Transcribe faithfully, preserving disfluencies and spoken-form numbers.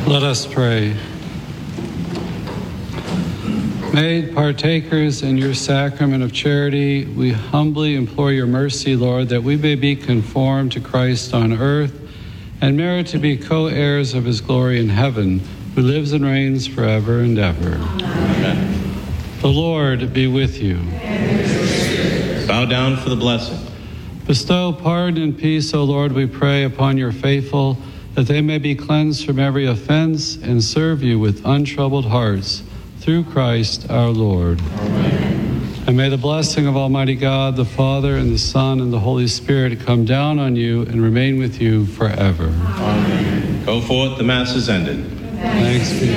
Let us pray. Made partakers in your sacrament of charity, we humbly implore your mercy, Lord, that we may be conformed to Christ on earth and merit to be co-heirs of his glory in heaven, who lives and reigns forever and ever. Amen. The Lord be with you. Bow down for the blessing. Bestow pardon and peace, O Lord, we pray, upon your faithful, that they may be cleansed from every offense and serve you with untroubled hearts, through Christ our Lord. Amen. And may the blessing of Almighty God, the Father, and the Son, and the Holy Spirit come down on you and remain with you forever. Amen. Go forth, the Mass is ended. Thanks be